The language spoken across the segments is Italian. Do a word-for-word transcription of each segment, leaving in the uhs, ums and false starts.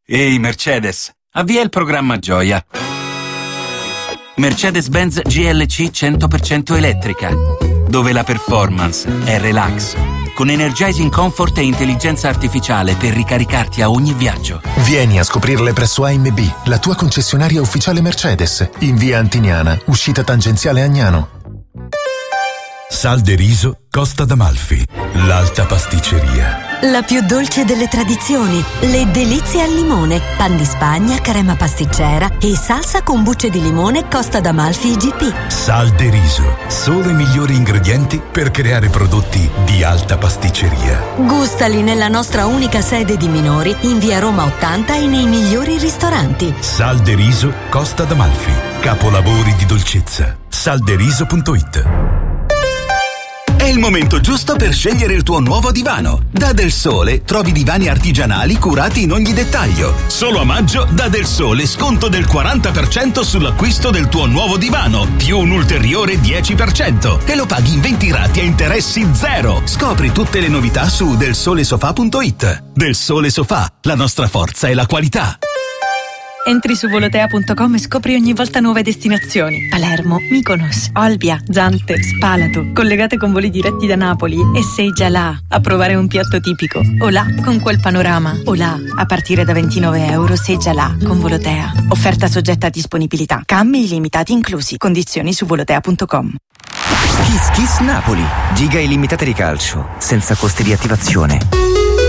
Ehi Mercedes, avvia il programma Gioia. Mercedes-Benz G L C cento per cento elettrica, dove la performance è relax, con energizing comfort e intelligenza artificiale per ricaricarti a ogni viaggio. Vieni a scoprirle presso A M B, la tua concessionaria ufficiale Mercedes, in via Antiniana, uscita tangenziale Agnano. Sal de riso Costa d'Amalfi, l'alta pasticceria. La più dolce delle tradizioni, le delizie al limone, pan di Spagna, crema pasticcera e salsa con bucce di limone Costa d'Amalfi G P. Sal de riso, solo i migliori ingredienti per creare prodotti di alta pasticceria. Gustali nella nostra unica sede di minori in via Roma ottanta e nei migliori ristoranti. Sal de riso Costa d'Amalfi, capolavori di dolcezza. salderiso punto it. È il momento giusto per scegliere il tuo nuovo divano. Da Del Sole trovi divani artigianali curati in ogni dettaglio. Solo a maggio da Del Sole sconto del quaranta per cento sull'acquisto del tuo nuovo divano, più un ulteriore dieci per cento e lo paghi in venti rate a interessi zero. Scopri tutte le novità su del sole sofa punto it. Del Sole Sofà, la nostra forza è la qualità. Entri su volotea punto com e scopri ogni volta nuove destinazioni. Palermo, Mykonos, Olbia, Zante, Spalato, collegate con voli diretti da Napoli, e sei già là a provare un piatto tipico. O là con quel panorama. O là a partire da ventinove euro sei già là con Volotea. Offerta soggetta a disponibilità. Cambi illimitati inclusi. Condizioni su volotea punto com. Kiss Kiss Napoli. Giga illimitate di calcio, senza costi di attivazione.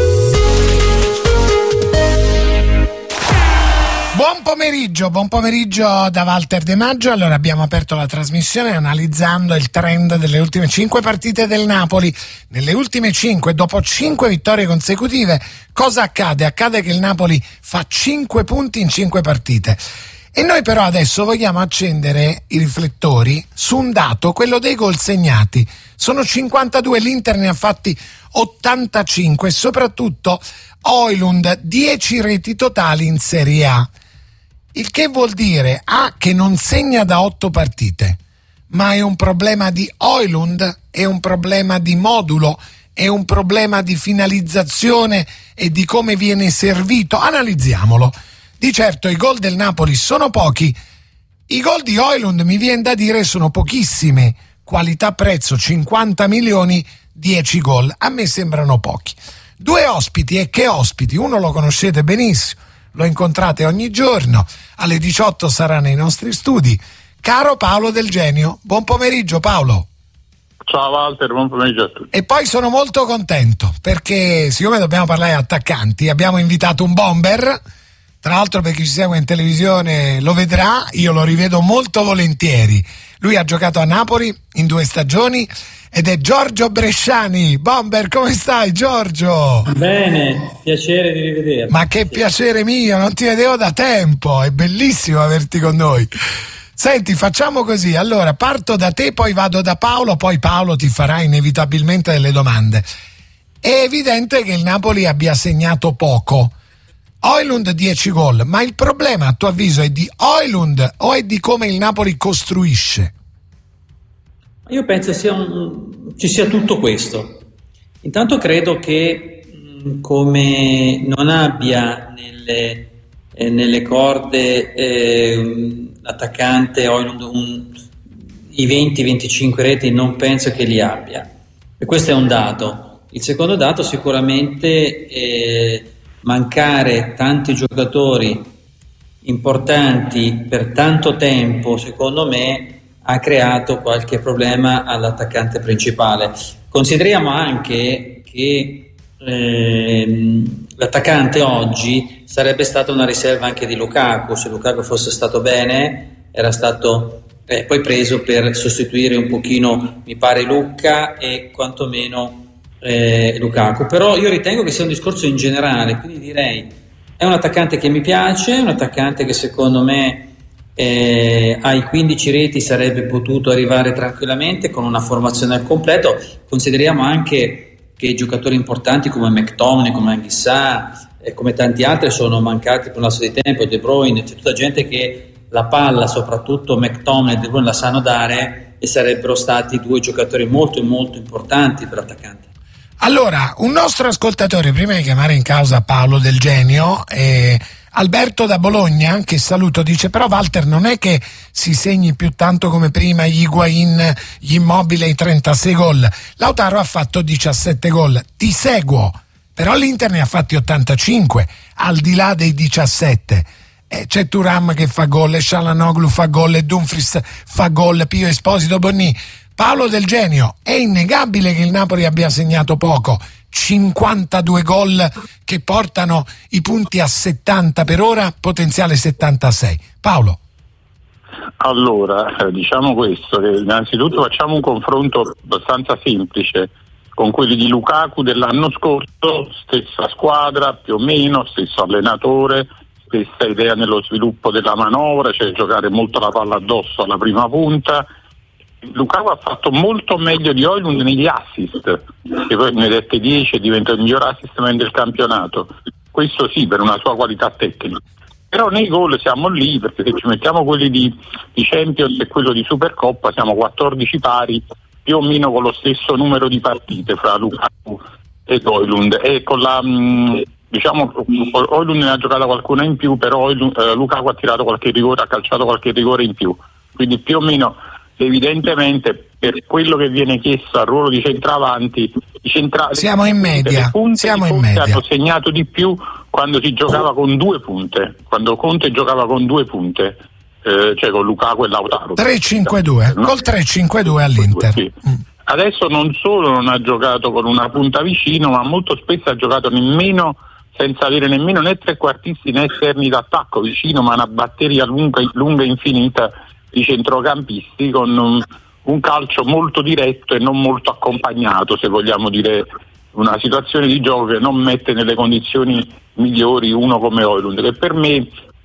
Buon pomeriggio, buon pomeriggio da Walter De Maggio. Allora, abbiamo aperto la trasmissione analizzando il trend delle ultime cinque partite del Napoli. Nelle ultime cinque, dopo cinque vittorie consecutive, cosa accade? Accade che il Napoli fa cinque punti in cinque partite. E noi però adesso vogliamo accendere i riflettori su un dato, quello dei gol segnati. Sono cinquantadue, l'Inter ne ha fatti ottantacinque e soprattutto Højlund dieci reti totali in Serie A. Il che vuol dire A, che non segna da otto partite, ma è un problema di Højlund, è un problema di modulo, è un problema di finalizzazione e di come viene servito. Analizziamolo. Di certo i gol del Napoli sono pochi, i gol di Højlund mi viene da dire sono pochissimi. Qualità prezzo cinquanta milioni, dieci gol, a me sembrano pochi. Due ospiti, e che ospiti, uno lo conoscete benissimo, lo incontrate ogni giorno, alle diciotto sarà nei nostri studi, caro Paolo Del Genio. Buon pomeriggio Paolo. Ciao Walter, buon pomeriggio a tutti. E poi sono molto contento perché siccome dobbiamo parlare di attaccanti, abbiamo invitato un bomber, tra l'altro per chi ci segue in televisione lo vedrà, io lo rivedo molto volentieri. Lui ha giocato a Napoli in due stagioni ed è Giorgio Bresciani. Bomber, come stai Giorgio? Bene, piacere di rivederti. Ma che piacere mio, non ti vedevo da tempo, è bellissimo averti con noi. Senti, facciamo così, allora parto da te, poi vado da Paolo, poi Paolo ti farà inevitabilmente delle domande. È evidente che il Napoli abbia segnato poco. Højlund dieci gol, ma il problema a tuo avviso è di Højlund o è di come il Napoli costruisce? Io penso sia un, ci sia tutto questo. Intanto credo che mh, come non abbia nelle, eh, nelle corde eh, l'attaccante Højlund un, i venti venticinque reti, non penso che li abbia. E questo è un dato. Il secondo dato sicuramente è mancare tanti giocatori importanti per tanto tempo, secondo me ha creato qualche problema all'attaccante principale. Consideriamo anche che ehm, l'attaccante oggi sarebbe stata una riserva anche di Lukaku. Se Lukaku fosse stato bene era stato eh, poi preso per sostituire un pochino, mi pare, Lucca e quantomeno Eh, Lukaku. Però io ritengo che sia un discorso in generale, quindi direi è un attaccante che mi piace, un attaccante che secondo me eh, ai quindici reti sarebbe potuto arrivare tranquillamente con una formazione al completo. Consideriamo anche che giocatori importanti come McTominay, come Anghissà e come tanti altri sono mancati per un lasso di tempo, De Bruyne, c'è tutta gente che la palla, soprattutto McTominay e De Bruyne, la sanno dare, e sarebbero stati due giocatori molto molto importanti per l'attaccante. Allora, un nostro ascoltatore, prima di chiamare in causa Paolo Del Genio, eh, Alberto da Bologna, che saluto, dice: però Walter, non è che si segni più tanto come prima gli Higuain, gli Immobile, i trentasei gol. Lautaro ha fatto diciassette gol. Ti seguo, però l'Inter ne ha fatti ottantacinque, al di là dei diciassette. Eh, c'è Thuram che fa gol, e Çalhanoğlu fa gol, e Dumfries fa gol, Pio Esposito, Bonni. Paolo Del Genio, è innegabile che il Napoli abbia segnato poco, cinquantadue gol che portano i punti a settanta per ora, potenziale settantasei. Paolo. Allora, diciamo questo, che innanzitutto facciamo un confronto abbastanza semplice con quelli di Lukaku dell'anno scorso, stessa squadra più o meno, stesso allenatore, stessa idea nello sviluppo della manovra, cioè giocare molto la palla addosso alla prima punta. Lukaku ha fatto molto meglio di Højlund negli assist, che poi ne dette dieci e diventa il miglior assist man del campionato. Questo sì, per una sua qualità tecnica. Però nei gol siamo lì, perché se ci mettiamo quelli di, di Champions e quello di Supercoppa siamo quattordici pari, più o meno con lo stesso numero di partite fra Lukaku e Højlund. E con la mh, diciamo Højlund ne ha giocata qualcuna in più, però Højlund, eh, Lukaku ha tirato qualche rigore, ha calciato qualche rigore in più. Quindi più o meno, evidentemente, per quello che viene chiesto al ruolo di centravanti, i centrali siamo in media, punte siamo in media. media. Hanno segnato di più quando si giocava con due punte, quando Conte giocava con due punte, eh, cioè con Lukaku e Lautaro. tre cinque due, no? Col tre cinque due all'Inter. Sì. Mm. Adesso non solo non ha giocato con una punta vicino, ma molto spesso ha giocato nemmeno senza avere nemmeno né trequartisti né esterni d'attacco vicino, ma una batteria lunga, lunga infinita di centrocampisti con un, un calcio molto diretto e non molto accompagnato, se vogliamo dire, una situazione di gioco che non mette nelle condizioni migliori uno come Højlund, che per me,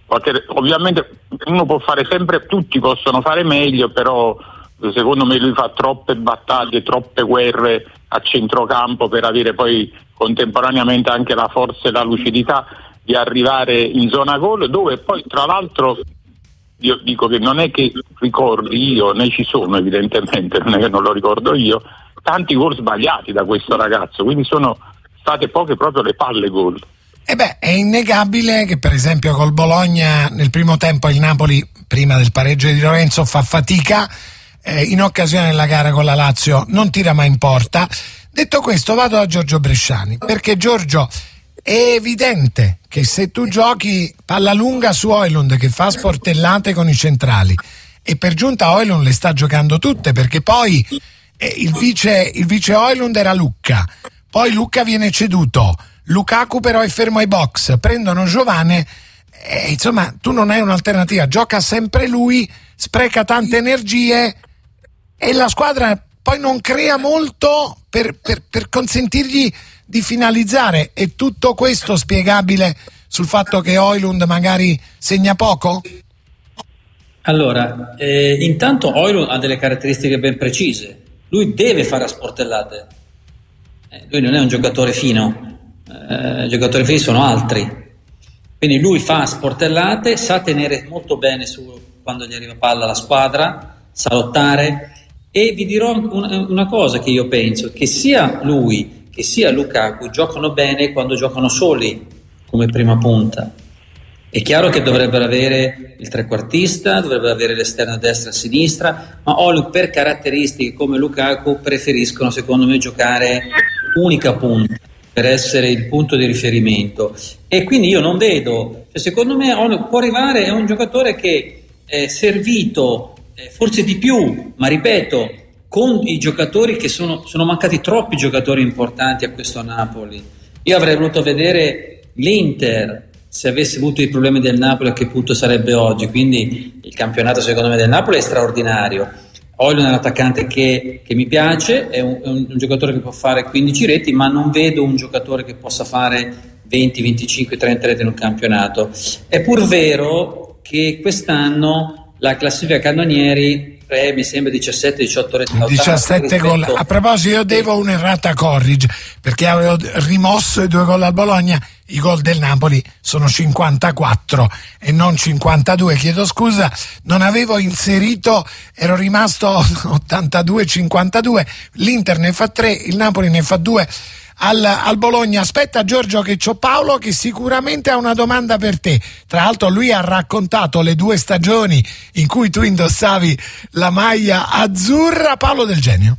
ovviamente uno può fare sempre, tutti possono fare meglio, però secondo me lui fa troppe battaglie, troppe guerre a centrocampo per avere poi contemporaneamente anche la forza e la lucidità di arrivare in zona gol, dove poi tra l'altro io dico che non è che ricordi io, né ci sono evidentemente, non è che non lo ricordo io, tanti gol sbagliati da questo ragazzo, quindi sono state poche proprio le palle gol. E beh, è innegabile che per esempio col Bologna nel primo tempo il Napoli, prima del pareggio di Lorenzo, fa fatica, eh, in occasione della gara con la Lazio non tira mai in porta. Detto questo, vado a Giorgio Bresciani, perché Giorgio, è evidente che se tu giochi palla lunga su Højlund che fa sportellate con i centrali, e per giunta Højlund le sta giocando tutte, perché poi eh, il vice il vice Højlund era Lucca, poi Lucca viene ceduto, Lukaku però è fermo ai box, prendono Giovane, eh, insomma tu non hai un'alternativa, gioca sempre lui, spreca tante energie e la squadra poi non crea molto per, per, per consentirgli di finalizzare. È tutto questo spiegabile sul fatto che Højlund magari segna poco? Allora, eh, intanto Højlund ha delle caratteristiche ben precise, lui deve fare a sportellate, eh, lui non è un giocatore fino, eh, i giocatori fini sono altri, quindi lui fa a sportellate, sa tenere molto bene su quando gli arriva palla alla squadra, sa lottare. E vi dirò una, una cosa che io penso, che sia lui che sia Lukaku giocano bene quando giocano soli come prima punta. È chiaro che dovrebbero avere il trequartista, dovrebbero avere l'esterno a destra e a sinistra, ma Højlund per caratteristiche come Lukaku preferiscono secondo me giocare unica punta per essere il punto di riferimento, e quindi io non vedo, cioè secondo me Højlund può arrivare, è un giocatore che è servito Eh, forse di più, ma ripeto, con i giocatori che sono, sono mancati troppi giocatori importanti a questo Napoli. Io avrei voluto vedere l'Inter, se avesse avuto i problemi del Napoli, a che punto sarebbe oggi. Quindi il campionato secondo me del Napoli è straordinario. Højlund è un attaccante che, che mi piace, è, un, è un, un giocatore che può fare quindici reti, ma non vedo un giocatore che possa fare venti, venticinque, trenta reti in un campionato. È pur vero che quest'anno la classifica cannonieri eh, mi sembra diciassette diciotto reti, diciassette gol. A proposito, io devo un'errata corrige, perché avevo rimosso i due gol al Bologna, i gol del Napoli sono cinquantaquattro e non cinquantadue, chiedo scusa, non avevo inserito, ero rimasto ottantadue cinquantadue, l'Inter ne fa tre, il Napoli ne fa due. al, al Bologna. Aspetta Giorgio che c'ho Paolo che sicuramente ha una domanda per te. Tra l'altro lui ha raccontato le due stagioni in cui tu indossavi la maglia azzurra. Paolo Del Genio.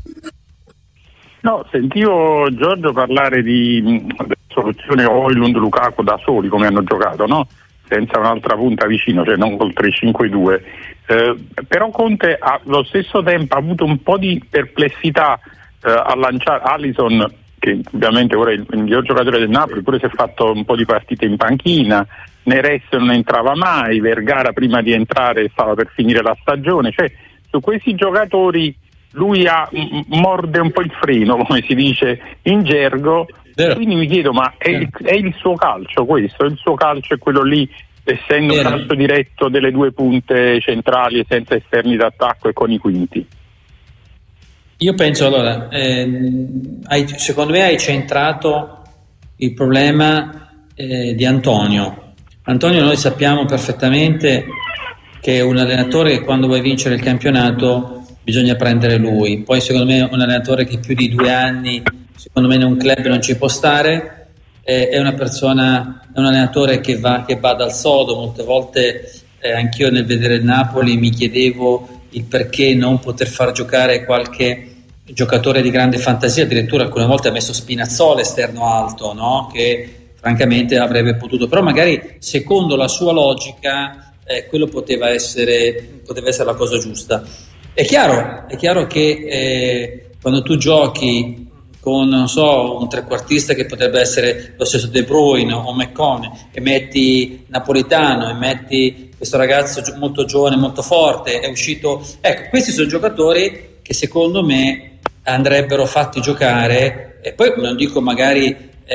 No, sentivo Giorgio parlare di soluzione Højlund-Lukaku da soli come hanno giocato, no? Senza un'altra punta vicino, cioè non col tre cinque due. Eh, però Conte ha, allo stesso tempo ha avuto un po' di perplessità eh, a lanciare Alisson, che ovviamente ora è il miglior giocatore del Napoli, pure si è fatto un po' di partite in panchina, Neres non entrava mai, Vergara prima di entrare stava per finire la stagione, cioè su questi giocatori lui ha, m- morde un po' il freno, come si dice in gergo. Vero. Quindi mi chiedo, ma è il, è il suo calcio questo? Il suo calcio è quello lì, essendo Vero. un calcio diretto delle due punte centrali senza esterni d'attacco e con i quinti? Io penso, allora, ehm, hai, secondo me hai centrato il problema eh, di Antonio. Antonio noi sappiamo perfettamente che è un allenatore che quando vuoi vincere il campionato bisogna prendere lui. Poi secondo me un allenatore che più di due anni secondo me in un club non ci può stare, eh, è una persona, è un allenatore che va, che va dal sodo. Molte volte eh, anch'io nel vedere il Napoli mi chiedevo il perché non poter far giocare qualche giocatore di grande fantasia, addirittura alcune volte ha messo Spinazzola esterno alto, no? Che francamente avrebbe potuto, però magari secondo la sua logica eh, quello poteva essere, poteva essere la cosa giusta. È chiaro, è chiaro che eh, quando tu giochi con, non so, un trequartista che potrebbe essere lo stesso De Bruyne o McCone, e metti Napolitano e metti questo ragazzo molto giovane, molto forte, è uscito, ecco, questi sono giocatori che secondo me andrebbero fatti giocare, e poi non dico magari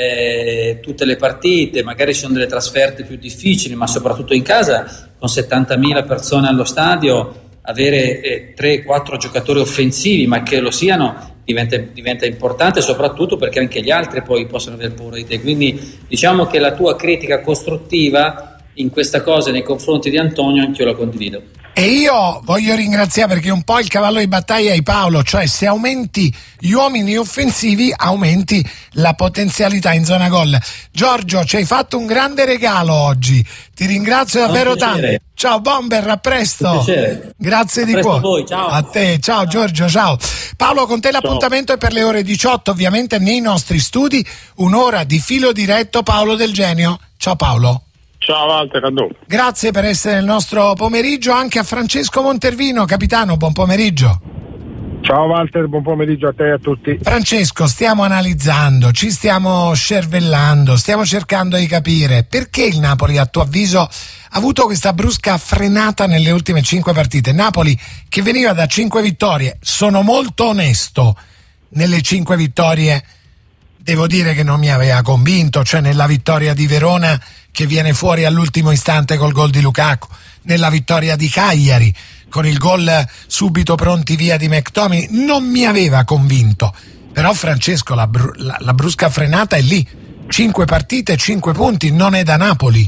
eh, tutte le partite, magari sono delle trasferte più difficili, ma soprattutto in casa con settantamila persone allo stadio avere eh, tre quattro giocatori offensivi, ma che lo siano, diventa, diventa importante, soprattutto perché anche gli altri poi possono aver paura di te. Quindi diciamo che la tua critica costruttiva in questa cosa nei confronti di Antonio anch'io la condivido. E io voglio ringraziare, perché un po' il cavallo di battaglia è Paolo, cioè se aumenti gli uomini offensivi aumenti la potenzialità in zona gol. Giorgio, ci hai fatto un grande regalo oggi, ti ringrazio davvero tanto. Ciao Bomber, a presto. Grazie a di cuore. Voi, ciao. A te, ciao Giorgio, ciao. Paolo, con te l'appuntamento ciao. È per le ore diciotto, ovviamente nei nostri studi, un'ora di filo diretto. Paolo Del Genio. Ciao Paolo. Ciao Walter, a dopo. Grazie per essere nel nostro pomeriggio, anche a Francesco Montervino. Capitano, buon pomeriggio. Ciao Walter, buon pomeriggio a te e a tutti. Francesco, stiamo analizzando, ci stiamo scervellando, stiamo cercando di capire perché il Napoli, a tuo avviso, ha avuto questa brusca frenata nelle ultime cinque partite. Napoli che veniva da cinque vittorie, sono molto onesto, nelle cinque vittorie devo dire che non mi aveva convinto, cioè nella vittoria di Verona che viene fuori all'ultimo istante col gol di Lukaku, nella vittoria di Cagliari con il gol subito pronti via di McTominay, non mi aveva convinto. Però Francesco, la, br- la, la brusca frenata è lì, cinque partite, cinque punti, non è da Napoli.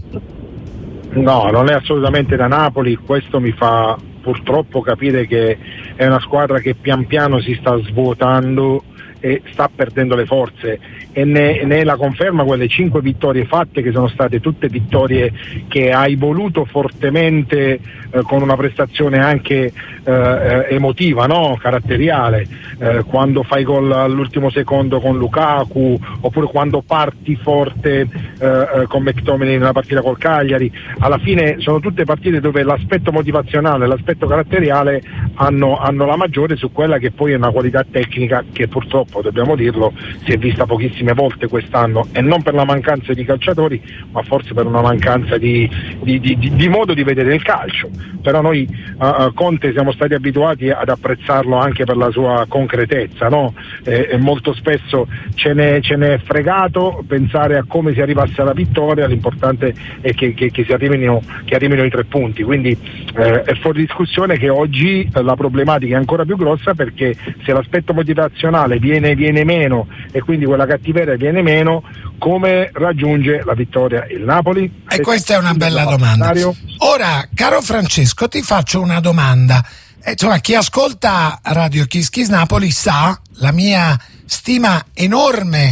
No, non è assolutamente da Napoli, questo mi fa purtroppo capire che è una squadra che pian piano si sta svuotando e sta perdendo le forze, e ne, ne è la conferma quelle cinque vittorie fatte, che sono state tutte vittorie che hai voluto fortemente, eh, con una prestazione anche eh, emotiva, no? Caratteriale, eh, quando fai gol all'ultimo secondo con Lukaku, oppure quando parti forte eh, con McTominay nella partita col Cagliari. Alla fine sono tutte partite dove l'aspetto motivazionale e l'aspetto caratteriale hanno, hanno la maggiore su quella che poi è una qualità tecnica che purtroppo, dobbiamo dirlo, si è vista pochissime volte quest'anno, e non per la mancanza di calciatori, ma forse per una mancanza di, di, di, di modo di vedere il calcio. Però noi uh, Conte siamo stati abituati ad apprezzarlo anche per la sua concretezza, no? E, e molto spesso ce n'è, ce n'è fregato pensare a come si arrivasse alla vittoria, l'importante è che, che, che si arrivino, che arrivino i tre punti. Quindi eh, è fuori discussione che oggi eh, la problematica è ancora più grossa, perché se l'aspetto motivazionale viene, viene meno e quindi quella cattiveria viene meno, come raggiunge la vittoria il Napoli? E questa è una bella domanda. Ora, caro Francesco, ti faccio una domanda. Eh, insomma, chi ascolta Radio Kiss Kiss Napoli sa la mia stima enorme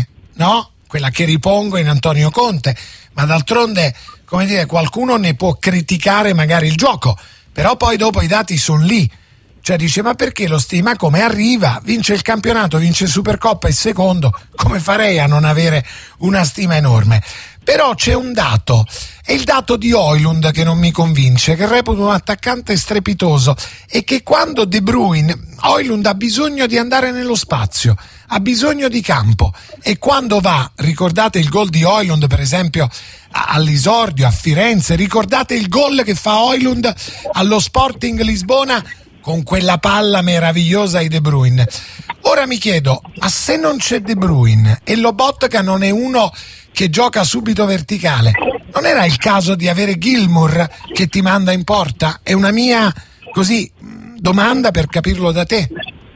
no? Quella che ripongo in Antonio Conte, ma d'altronde, come dire, qualcuno ne può criticare magari il gioco, però poi dopo i dati sono lì, cioè dice ma perché lo stima come arriva, vince il campionato, vince Supercoppa e secondo, come farei a non avere una stima enorme? Però c'è un dato, è il dato di Højlund che non mi convince, che reputo un attaccante strepitoso e che quando De Bruyne, Højlund ha bisogno di andare nello spazio, ha bisogno di campo e quando va, ricordate il gol di Højlund per esempio all'esordio a Firenze, ricordate il gol che fa Højlund allo Sporting Lisbona con quella palla meravigliosa di De Bruyne. Ora mi chiedo, ma se non c'è De Bruyne e Lobotka non è uno che gioca subito verticale, non era il caso di avere Gilmour che ti manda in porta? È una mia così domanda per capirlo da te.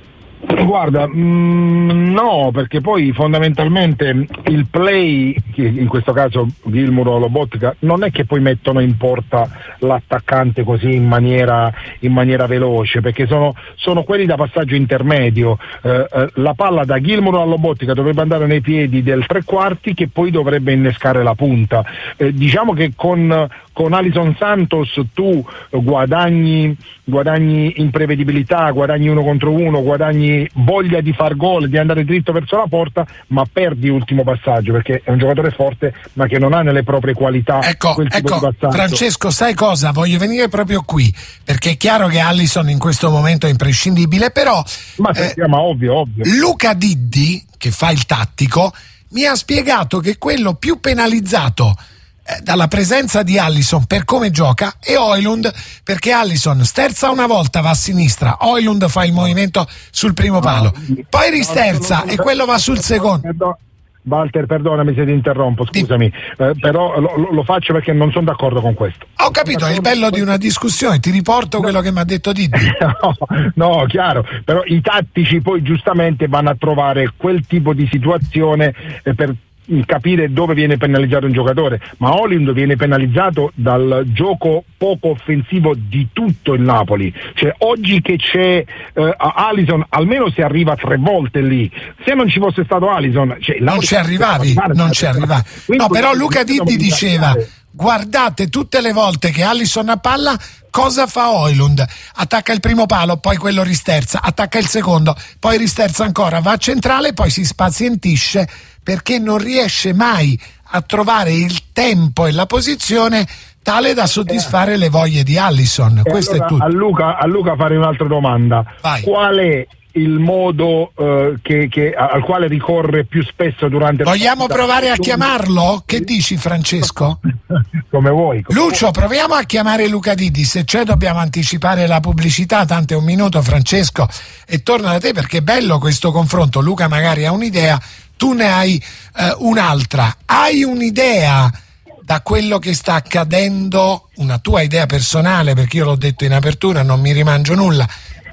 Guarda, mh, no, perché poi fondamentalmente il play, in questo caso Gilmour o Lobotka, non è che poi mettono in porta l'attaccante così in maniera, in maniera veloce, perché sono, sono quelli da passaggio intermedio. Eh, eh, la palla da Gilmour a Lobotka dovrebbe andare nei piedi del tre quarti che poi dovrebbe innescare la punta. Eh, diciamo che con, con Alisson Santos tu guadagni, guadagni imprevedibilità, guadagni uno contro uno, guadagni voglia di far gol, di andare dritto verso la porta, ma perdi l'ultimo passaggio perché è un giocatore forte ma che non ha nelle proprie qualità ecco, quel tipo ecco, di passaggio. Francesco, sai cosa? Voglio venire proprio qui perché è chiaro che Alisson in questo momento è imprescindibile, però ma, eh, ma ovvio, ovvio. Luca Diddi, che fa il tattico, mi ha spiegato che quello più penalizzato dalla presenza di Alisson per come gioca è Højlund, perché Alisson sterza una volta, va a sinistra, Højlund fa il movimento sul primo palo, poi risterza e quello va sul secondo. Walter, perdonami se ti interrompo, scusami, eh, però lo, lo faccio perché non sono d'accordo con questo. Ho capito, è il bello di una discussione, ti riporto no. quello che mi ha detto Diddi. no, no, chiaro, però i tattici poi giustamente vanno a trovare quel tipo di situazione eh, per capire dove viene penalizzato un giocatore, ma Højlund viene penalizzato dal gioco poco offensivo di tutto il Napoli, cioè oggi che c'è eh, Alisson almeno si arriva tre volte lì, se non ci fosse stato Alisson cioè, non ci arrivavi, non ci arrivavi. No, però Luca Diddi diceva guardate tutte le volte che Alisson ha palla cosa fa Højlund? Attacca il primo palo, poi quello risterza, attacca il secondo, poi risterza ancora, va a centrale, poi si spazientisce perché non riesce mai a trovare il tempo e la posizione tale da soddisfare le voglie di Alisson. E Questo allora, è tutto. A Luca, a Luca farei un'altra domanda. Vai. Qual è il modo eh, che, che, al quale ricorre più spesso durante Vogliamo la provare a chiamarlo? Che dici, Francesco? Come vuoi. Come Lucio, proviamo a chiamare Luca Diddi. Se c'è dobbiamo anticipare la pubblicità, tanto è un minuto, Francesco, e torno da te perché è bello questo confronto. Luca magari ha un'idea, tu ne hai eh, un'altra. Hai un'idea da quello che sta accadendo, una tua idea personale, perché io l'ho detto in apertura, non mi rimangio nulla.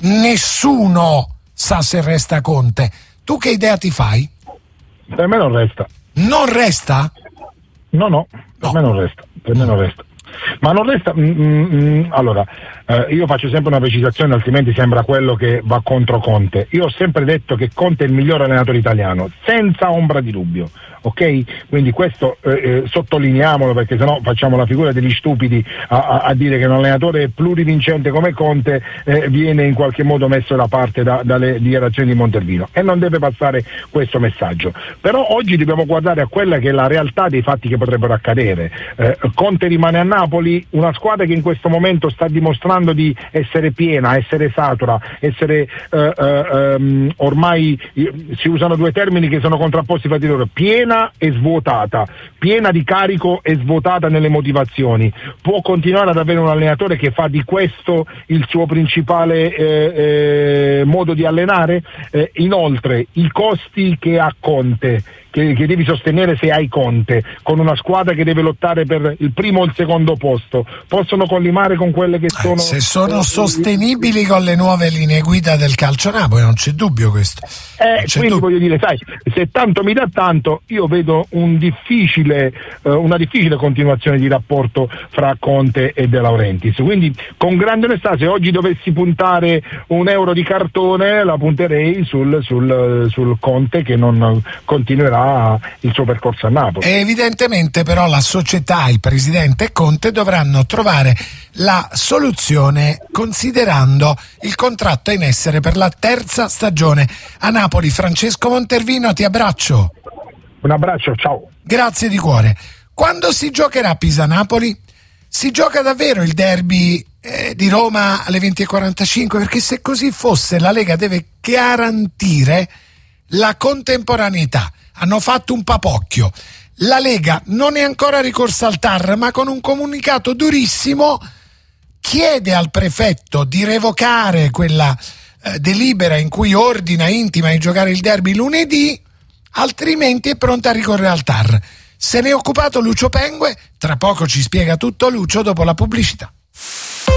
Nessuno sa se resta Conte. Tu che idea ti fai? Per me non resta. Non resta? No, no, per no. me non resta. Per me non resta. Ma non resta. Mm, mm, allora, eh, io faccio sempre una precisazione, altrimenti sembra quello che va contro Conte. Io ho sempre detto che Conte è il miglior allenatore italiano, senza ombra di dubbio. Ok? Quindi questo eh, eh, sottolineiamolo, perché sennò facciamo la figura degli stupidi a, a, a dire che un allenatore plurivincente come Conte eh, viene in qualche modo messo da parte da, dalle dichiarazioni di Montervino, e non deve passare questo messaggio. Però oggi dobbiamo guardare a quella che è la realtà dei fatti che potrebbero accadere. Eh, Conte rimane a Napoli, una squadra che in questo momento sta dimostrando di essere piena, essere satura, essere eh, eh, um, ormai eh, si usano due termini che sono contrapposti fra di loro, piena e svuotata, piena di carico e svuotata nelle motivazioni. Può continuare ad avere un allenatore che fa di questo il suo principale eh, eh, modo di allenare? Eh, inoltre i costi che ha Conte, che, che devi sostenere se hai Conte, con una squadra che deve lottare per il primo o il secondo posto, possono collimare con quelle che sono... Eh, se sono sostenibili con le nuove linee guida del calcio Napoli, non c'è dubbio questo. Eh, quindi dubbio. Voglio dire, sai, se tanto mi dà tanto, io vedo un difficile, eh, una difficile continuazione di rapporto fra Conte e De Laurentiis. Quindi, con grande onestà, se oggi dovessi puntare un euro di cartone, la punterei sul, sul, sul Conte che non continuerà fa il suo percorso a Napoli. E evidentemente però la società, il presidente e Conte dovranno trovare la soluzione considerando il contratto in essere per la terza stagione a Napoli. Francesco Montervino, ti abbraccio. Un abbraccio, ciao. Grazie di cuore. Quando si giocherà Pisa-Napoli? Si gioca davvero il derby eh, di Roma alle venti e quarantacinque? Perché se così fosse la Lega deve garantire la contemporaneità. Hanno fatto un papocchio. La Lega non è ancora ricorsa al T A R, ma con un comunicato durissimo chiede al prefetto di revocare quella eh, delibera in cui ordina, intima di giocare il derby lunedì, altrimenti è pronta a ricorrere al T A R. Se ne è occupato Lucio Pengue, tra poco ci spiega tutto Lucio dopo la pubblicità.